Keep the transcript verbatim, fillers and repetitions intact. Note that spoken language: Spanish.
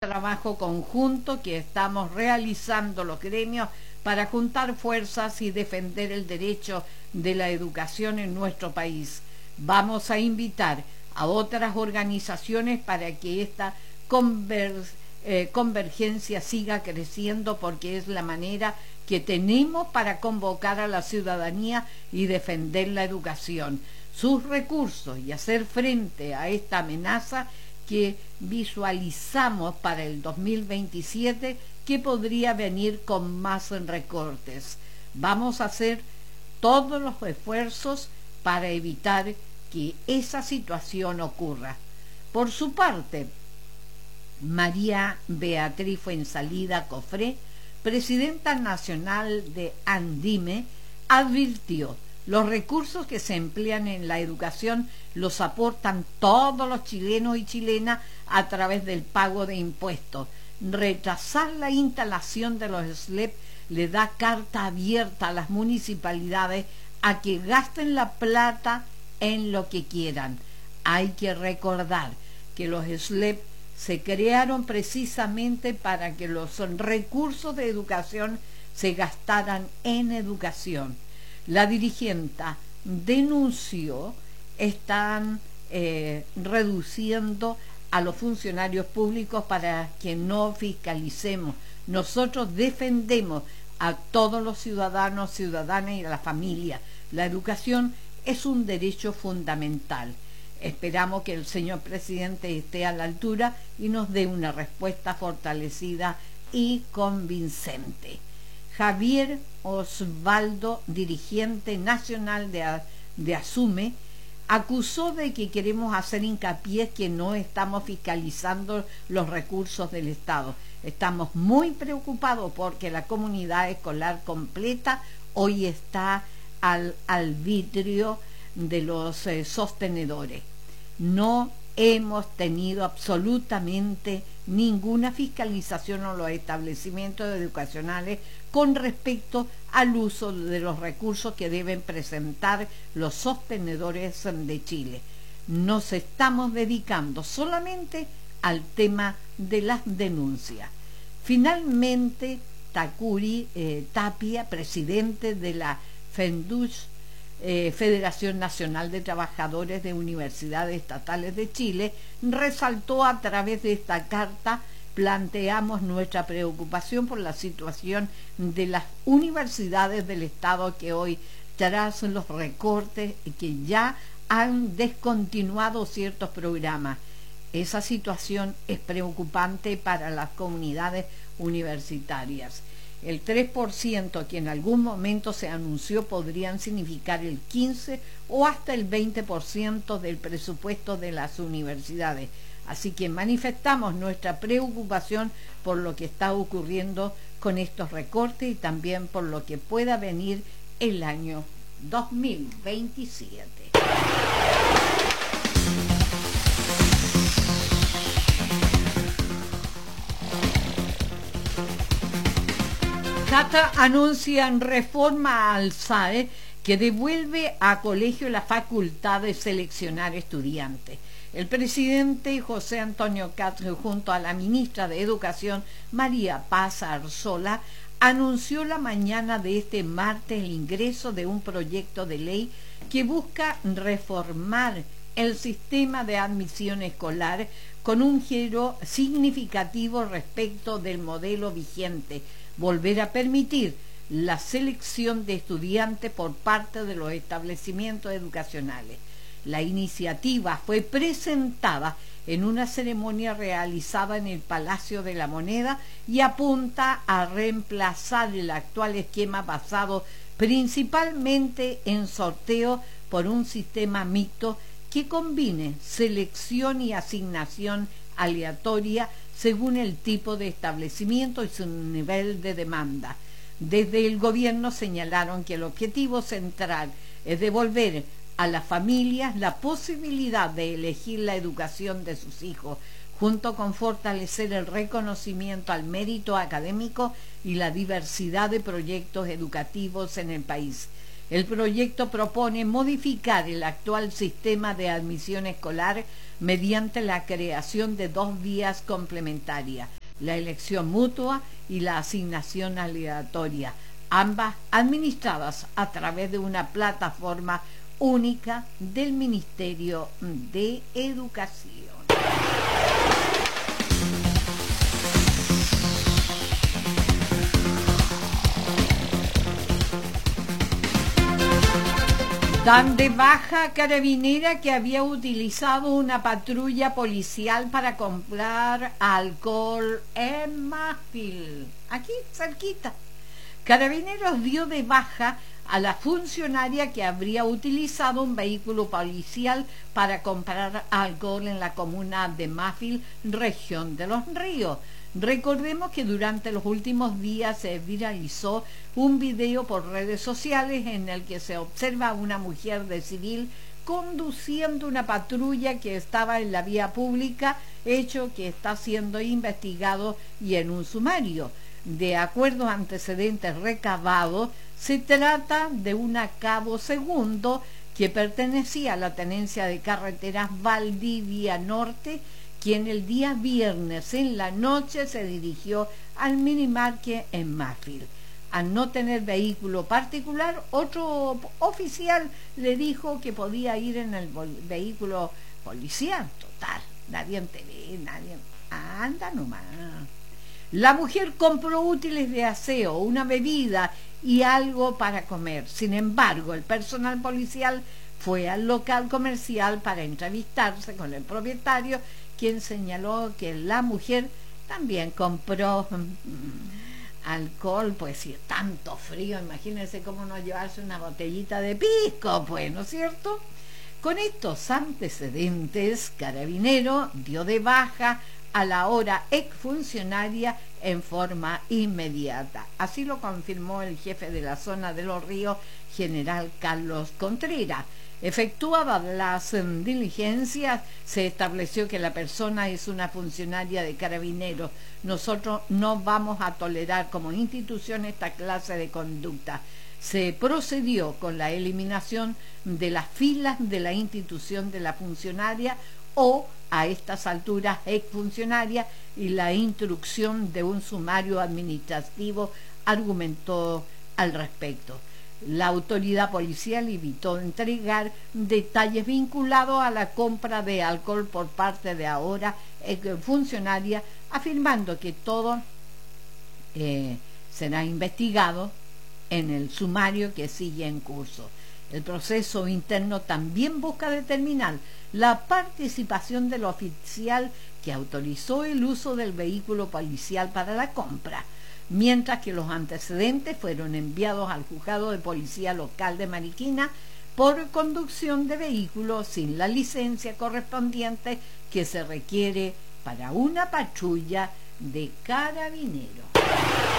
trabajo conjunto que estamos realizando los gremios para juntar fuerzas y defender el derecho de la educación en nuestro país. Vamos a invitar a otras organizaciones para que esta conver, eh, convergencia siga creciendo, porque es la manera que tenemos para convocar a la ciudadanía y defender la educación, sus recursos y hacer frente a esta amenaza que visualizamos para el dos mil veintisiete, que podría venir con más recortes. Vamos a hacer todos los esfuerzos para evitar que esa situación ocurra. Por su parte, María Beatriz Fuenzalida Cofré, presidenta nacional de ANDIME, advirtió: los recursos que se emplean en la educación los aportan todos los chilenos y chilenas a través del pago de impuestos. Retrasar la instalación de los S L E P le da carta abierta a las municipalidades a que gasten la plata en lo que quieran. Hay que recordar que los S L E P se crearon precisamente para que los recursos de educación se gastaran en educación. La dirigenta denunció están eh, reduciendo a los funcionarios públicos para que no fiscalicemos. Nosotros defendemos a todos los ciudadanos, ciudadanas y a la familia. La educación es un derecho fundamental. Esperamos que el señor presidente esté a la altura y nos dé una respuesta fortalecida y convincente. Javier Osvaldo, dirigente nacional de, de ASUME, acusó de que queremos hacer hincapié que no estamos fiscalizando los recursos del Estado. Estamos muy preocupados porque la comunidad escolar completa hoy está al arbitrio de los eh, sostenedores. No hemos tenido absolutamente ninguna fiscalización en los establecimientos educacionales con respecto al uso de los recursos que deben presentar los sostenedores de Chile. Nos estamos dedicando solamente al tema de las denuncias. Finalmente, Takuri eh, Tapia, presidente de la FENDUSH, Eh, Federación Nacional de Trabajadores de Universidades Estatales de Chile, resaltó a través de esta carta: planteamos nuestra preocupación por la situación de las universidades del Estado que hoy, tras los recortes que ya han descontinuado ciertos programas, esa situación es preocupante para las comunidades universitarias. El tres por ciento que en algún momento se anunció podrían significar el quince o hasta el veinte por ciento del presupuesto de las universidades. Así que manifestamos nuestra preocupación por lo que está ocurriendo con estos recortes y también por lo que pueda venir el año dos mil veintisiete. Cata anuncian reforma al S A E que devuelve a colegio la facultad de seleccionar estudiantes. El presidente José Antonio Cast, junto a la ministra de Educación María Paz Arzola, anunció la mañana de este martes el ingreso de un proyecto de ley que busca reformar el sistema de admisión escolar con un giro significativo respecto del modelo vigente, volver a permitir la selección de estudiantes por parte de los establecimientos educacionales. La iniciativa fue presentada en una ceremonia realizada en el Palacio de la Moneda y apunta a reemplazar el actual esquema basado principalmente en sorteo por un sistema mixto que combine selección y asignación aleatoria según el tipo de establecimiento y su nivel de demanda. Desde el gobierno señalaron que el objetivo central es devolver a las familias la posibilidad de elegir la educación de sus hijos, junto con fortalecer el reconocimiento al mérito académico y la diversidad de proyectos educativos en el país. El proyecto propone modificar el actual sistema de admisión escolar mediante la creación de dos vías complementarias: la elección mutua y la asignación aleatoria, ambas administradas a través de una plataforma única del Ministerio de Educación. Dan de baja carabinera que había utilizado una patrulla policial para comprar alcohol en Mafil, aquí cerquita. Carabineros dio de baja a la funcionaria que habría utilizado un vehículo policial para comprar alcohol en la comuna de Mafil, región de Los Ríos. Recordemos que durante los últimos días se viralizó un video por redes sociales en el que se observa a una mujer de civil conduciendo una patrulla que estaba en la vía pública, hecho que está siendo investigado y en un sumario. De acuerdo a antecedentes recabados, se trata de una cabo segundo que pertenecía a la Tenencia de Carreteras Valdivia Norte, quien el día viernes en la noche se dirigió al Minimarket en Mafil. Al no tener vehículo particular, otro oficial le dijo que podía ir en el vehículo policial. Total, nadie te ve, nadie... Anda nomás. La mujer compró útiles de aseo, una bebida y algo para comer. Sin embargo, el personal policial fue al local comercial para entrevistarse con el propietario, quien señaló que la mujer también compró mm, alcohol, pues si es tanto frío, imagínense cómo no llevarse una botellita de pisco, pues, ¿no es cierto? Con estos antecedentes, Carabinero dio de baja a la ahora exfuncionaria en forma inmediata. Así lo confirmó el jefe de la zona de Los Ríos, general Carlos Contreras. Efectuadas las um, diligencias, se estableció que la persona es una funcionaria de Carabineros. Nosotros no vamos a tolerar como institución esta clase de conducta. Se procedió con la eliminación de las filas de la institución de la funcionaria o, a estas alturas, exfuncionaria, y la instrucción de un sumario administrativo, argumentó al respecto. La autoridad policial evitó entregar detalles vinculados a la compra de alcohol por parte de ahora funcionaria, afirmando que todo eh, será investigado en el sumario que sigue en curso. El proceso interno también busca determinar la participación del oficial que autorizó el uso del vehículo policial para la compra, mientras que los antecedentes fueron enviados al juzgado de policía local de Mariquina por conducción de vehículos sin la licencia correspondiente que se requiere para una patrulla de Carabineros.